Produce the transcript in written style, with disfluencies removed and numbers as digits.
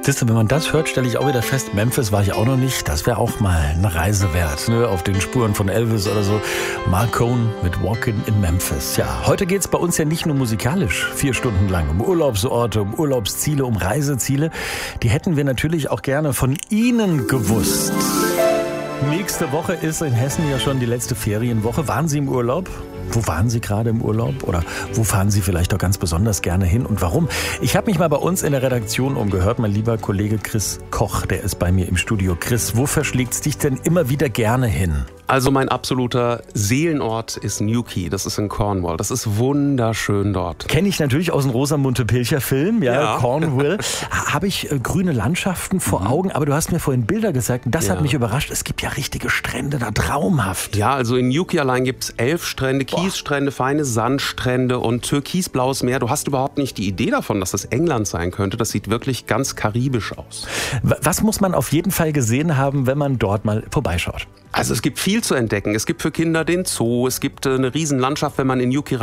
Siehst du, wenn man das hört, stelle ich auch wieder fest, Memphis war ich auch noch nicht. Das wäre auch mal eine Reise wert, ne? Auf den Spuren von Elvis oder so. Marc Cohn mit Walkin' in Memphis. Ja, heute geht's bei uns ja nicht nur musikalisch 4 Stunden lang um Urlaubsorte, um Urlaubsziele, um Reiseziele. Die hätten wir natürlich auch gerne von Ihnen gewusst. Nächste Woche ist in Hessen ja schon die letzte Ferienwoche. Waren Sie im Urlaub? Wo waren Sie gerade im Urlaub? Oder wo fahren Sie vielleicht auch ganz besonders gerne hin und warum? Ich habe mich mal bei uns in der Redaktion umgehört. Mein lieber Kollege Chris Koch, der ist bei mir im Studio. Chris, wo verschlägt's dich denn immer wieder gerne hin? Also mein absoluter Seelenort ist Newquay, das ist in Cornwall. Das ist wunderschön dort. Kenne ich natürlich aus dem Rosamunde Pilcher-Film, ja. Cornwall. Habe ich grüne Landschaften vor Augen, aber du hast mir vorhin Bilder gezeigt und das hat mich überrascht. Es gibt ja richtige Strände da, traumhaft. Ja, also in Newquay allein gibt es 11 Strände, Kiesstrände, feine Sandstrände und türkisblaues Meer. Du hast überhaupt nicht die Idee davon, dass das England sein könnte. Das sieht wirklich ganz karibisch aus. Was muss man auf jeden Fall gesehen haben, wenn man dort mal vorbeischaut? Also es gibt viel zu entdecken. Es gibt für Kinder den Zoo, es gibt eine Riesenlandschaft, wenn man in Newquay